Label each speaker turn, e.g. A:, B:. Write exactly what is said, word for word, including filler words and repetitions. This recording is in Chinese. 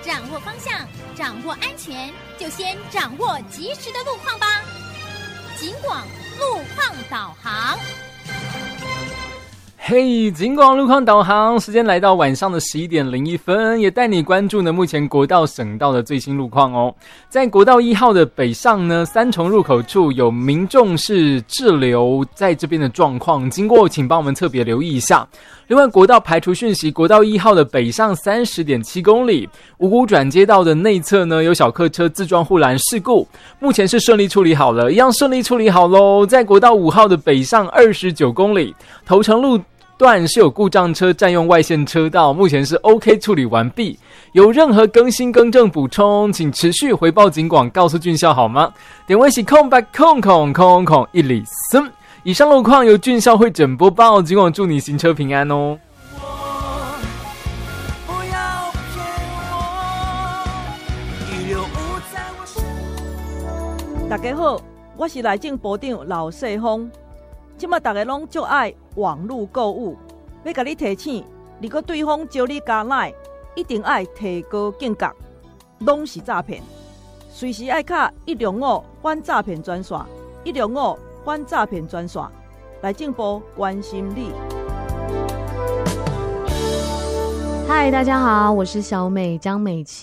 A: 掌握方向，掌握安全，就先掌握及时的路况吧。警广路况导航。
B: 嘿，警广路况导航，时间来到晚上的十一点零一分，也带你关注呢目前国道省道的最新路况哦。在国道一号的北上呢，三重入口处有民众是滞留在这边的状况，经过请帮我们特别留意一下。另外，国道排除讯息，国道一号的北上 三十点七公里，五股转接道的内侧呢有小客车自撞护栏事故，目前是顺利处理好了，一样顺利处理好咯。在国道五号的北上二十九公里，头城路段是有故障车占用外线车道，目前是 OK 处理完毕。有任何更新更正补充，请持续回报警广，告诉俊校好吗？点位是空白空空空空一里森。以上路况由俊校会诊播报，警广祝你行车平安哦。
C: 大家好，我是内政部长老世峰。现在大家拢最爱网络购物，要甲你提醒，如果对方招你加赖，一定要提高警觉，拢是诈骗。随时爱卡一零五反诈骗专线，一零五反诈骗专线，内政部关心你。
D: 嗨，大家好，我是小美张美琪。